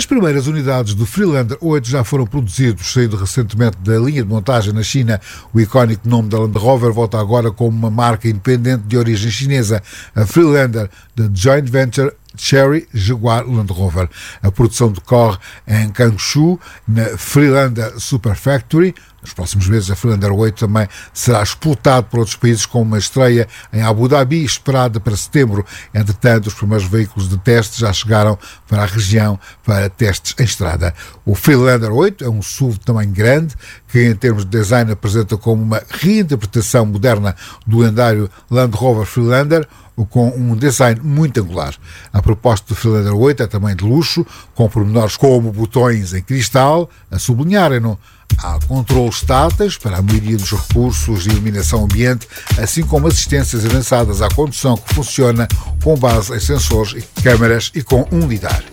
primeiras unidades do Freelander 8 já foram produzidos, saindo recentemente da linha de montagem na China. O icónico nome da Land Rover volta agora como uma marca independente de origem chinesa, a Freelander, da joint venture Chery Jaguar Land Rover. A produção decorre em Changshu, na Freelander Super Factory. Nos próximos meses, a Freelander 8 também será exportado para outros países, com uma estreia em Abu Dhabi, esperada para setembro. Entretanto, os primeiros veículos de teste já chegaram para a região para testes em estrada. O Freelander 8 é um SUV de tamanho grande, que em termos de design apresenta como uma reinterpretação moderna do lendário Land Rover Freelander, com um design muito angular. A proposta do Freelander 8 é também de luxo, com pormenores como botões em cristal, a sublinharem-no. Há controles táteis para a maioria dos recursos de iluminação ambiente, assim como assistências avançadas à condução que funciona com base em sensores e câmaras e com um lidar.